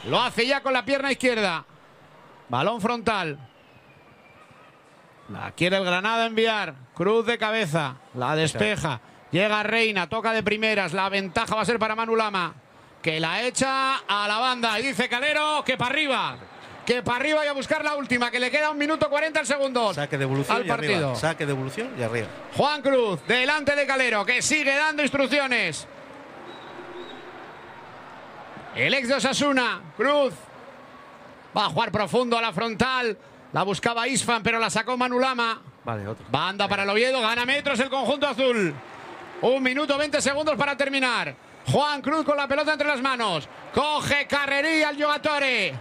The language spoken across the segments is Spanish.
Lo hace ya con la pierna izquierda. Balón frontal. La quiere el Granada enviar. Cruz de cabeza. La despeja. Llega Reina. Toca de primeras. La ventaja va a ser para Manu Lama, que la echa a la banda. Y dice Calero que para arriba. Que para arriba y a buscar la última. Que le queda 1 minuto 40 al segundo. Saque de evolución al partido. Arriba. Saque de evolución y arriba. Juan Cruz delante de Calero, que sigue dando instrucciones. El ex de Osasuna. Cruz. Va a jugar profundo a la frontal. La buscaba Isfan, pero la sacó Manu Lama. Vale, otro. Banda para el Oviedo. Gana metros el conjunto azul. 1 minuto 20 segundos para terminar. Juan Cruz con la pelota entre las manos. Coge carrería al Giovatore.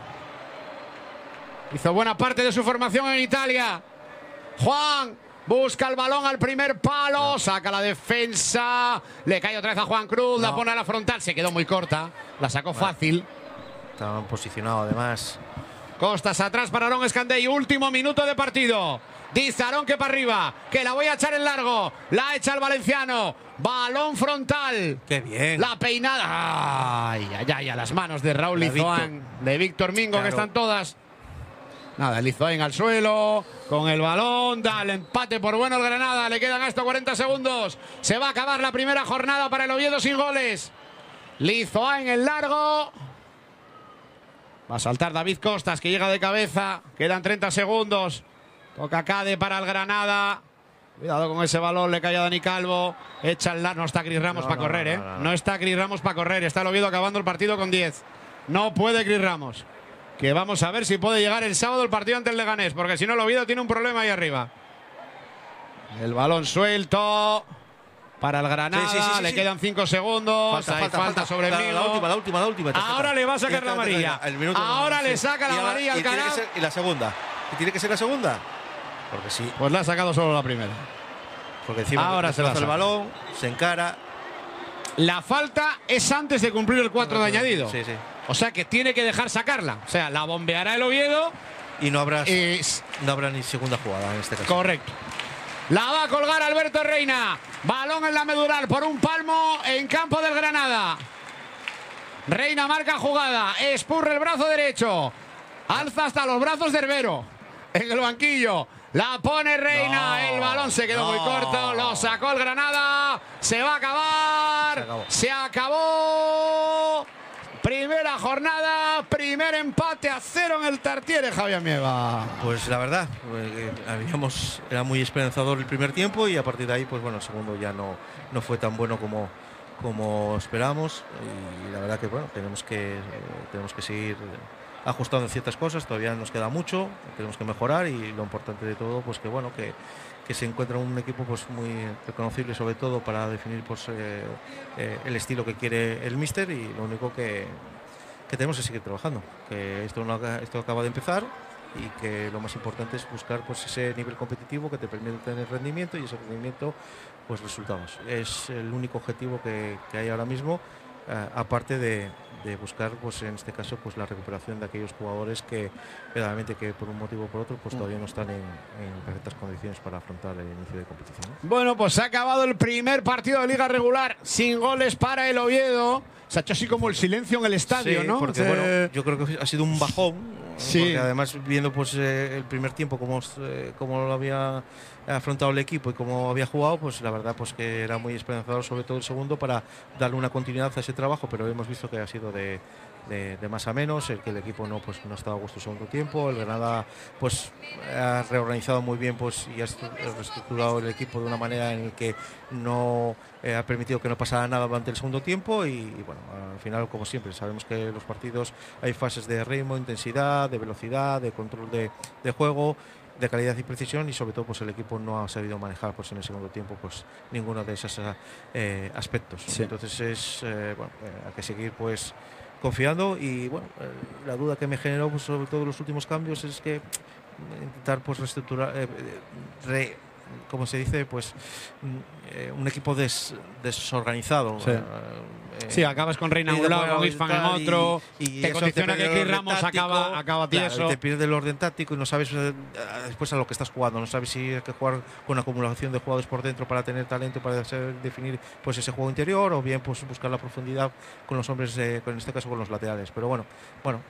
Hizo buena parte de su formación en Italia. Juan busca el balón al primer palo. Saca la defensa. Le cae otra vez a Juan Cruz. La pone a la frontal. Se quedó muy corta. La sacó fácil. Estaban posicionados además. Costas atrás para Aarón Escandey. Último minuto de partido. Dice Aarón que para arriba, que la voy a echar en largo. La echa el valenciano. Balón frontal. ¡Qué bien! La peinada. Ay, ay, ay, a las manos de Raúl Lizoán. De Víctor Mingo, claro, que están todas. Nada, Lizoán al suelo. Con el balón. Da el empate por bueno el Granada. Le quedan hasta 40 segundos. Se va a acabar la primera jornada para el Oviedo sin goles. Lizoán en largo. Va a saltar David Costas, que llega de cabeza. Quedan 30 segundos. Toca Cade para el Granada. Cuidado con ese balón, le cae a Dani Calvo. Echa el largo. No está Cris Ramos para correr, ¿eh? No está Cris Ramos para correr. Está el Oviedo acabando el partido con 10. No puede Cris Ramos. Que vamos a ver si puede llegar el sábado el partido ante el Leganés, porque si no el Oviedo tiene un problema ahí arriba. El balón suelto para el Granada. Le quedan 5 segundos. Falta sobre el La última. Ahora le va a sacar la amarilla. Ahora le saca la amarilla al canal. ¿Y la segunda? ¿Y tiene que ser la segunda? Porque sí. Pues la ha sacado solo la primera. Porque encima ahora se va el balón, se encara. La falta es antes de cumplir el 4 de añadido. Sí. O sea que tiene que dejar sacarla. O sea, la bombeará el Oviedo. Y no habrá ni segunda jugada en este caso. Correcto. La va a colgar Alberto Reina. Balón en la medular por un palmo en campo del Granada. Reina marca jugada. Espurre el brazo derecho. Alza hasta los brazos de Herbero. En el banquillo. La pone Reina. El balón se quedó muy corto. Lo sacó el Granada. Se va a acabar. Se acabó. Primera jornada, primer empate a 0 en el Tartiere, Javier Mieva. Pues la verdad, era muy esperanzador el primer tiempo y a partir de ahí, pues bueno, el segundo ya no fue tan bueno como esperamos y la verdad que bueno, tenemos que seguir ajustando ciertas cosas, todavía nos queda mucho, tenemos que mejorar y lo importante de todo, pues que bueno, que se encuentra un equipo pues muy reconocible sobre todo para definir pues el estilo que quiere el míster y lo único que tenemos es seguir trabajando, que esto acaba de empezar y que lo más importante es buscar pues ese nivel competitivo que te permite tener rendimiento y ese rendimiento pues resultados. Es el único objetivo que hay ahora mismo, aparte de buscar pues en este caso pues la recuperación de aquellos jugadores que verdaderamente que por un motivo o por otro pues todavía no están en perfectas condiciones para afrontar el inicio de competición, ¿no? Bueno, pues se ha acabado el primer partido de liga regular sin goles para el Oviedo. Se ha hecho así como el silencio en el estadio, sí, ¿no? Porque bueno, yo creo que ha sido un bajón, sí. Porque además viendo pues el primer tiempo como lo había afrontado el equipo y cómo había jugado, pues la verdad pues que era muy esperanzador, sobre todo el segundo, para darle una continuidad a ese trabajo, pero hemos visto que ha sido de más a menos, el que el equipo no estaba a gusto el segundo tiempo. El Granada pues ha reorganizado muy bien pues y ha reestructurado el equipo de una manera en la que no ha permitido que no pasara nada durante el segundo tiempo y bueno, al final como siempre sabemos que en los partidos hay fases de ritmo, intensidad, de velocidad, de control de juego, de calidad y precisión y sobre todo pues el equipo no ha sabido manejar pues en el segundo tiempo pues ninguno de esos aspectos, sí. Entonces es hay que seguir pues confiando y bueno, la duda que me generó pues, sobre todo los últimos cambios es que intentar pues reestructurar como se dice pues un equipo desorganizado, sí. Sí, acabas con Reina en un lado, con Isfan en otro, y te condiciona que Cris Ramos acaba tieso. Claro, te pierde el orden táctico y no sabes después a lo que estás jugando, no sabes si hay que jugar con acumulación de jugadores por dentro para tener talento, para definir pues ese juego interior o bien pues buscar la profundidad con los hombres, en este caso con los laterales, pero bueno,